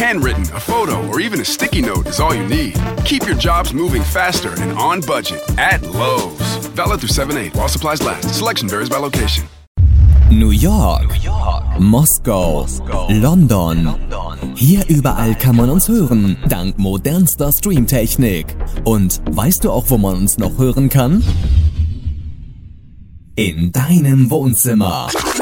Handwritten, a photo, or even a sticky note is all you need. Keep your jobs moving faster and on budget at Lowe's. Valid through 7/8 while supplies last. Selection varies by location. New York, Moskau, London. Hier überall kann man uns hören, dank modernster Streamtechnik. Und weißt du auch, wo man uns noch hören kann? In deinem Wohnzimmer.